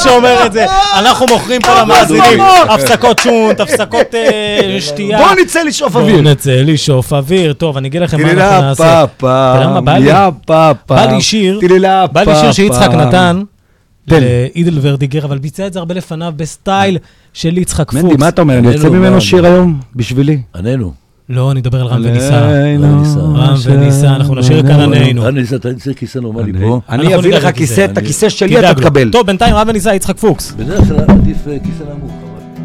שאומר את זה. אנחנו מוכרים פה למאזינים. הפסקות שונט, הפסקות שתייה. בואו נצא לשאוף אוויר. בואו נצא לשאוף אוויר. טוב, אני אגיד לכם מה אנחנו נעשה. בא לי שיר שיצחק נתן לאידל ורדיגר, אבל ביצע את זה הרבה לפניו בסטייל של יצחק פוקס. מנדי, מה אתה אומר? אני יוצא ממנו שיר היום בשבילי. עננו. לא, אני אדבר על רם וניסה. רם וניסה, אנחנו נשאיר כאן עננו. רם וניסה, אתה נצא כיסא נורמלי פה. אני אביא לך כיסא, את הכיסא שלי אתה תקבל. טוב, בינתיים רם וניסה, יצחק פוקס. בדרך כלל עדיף כיסא נמוך.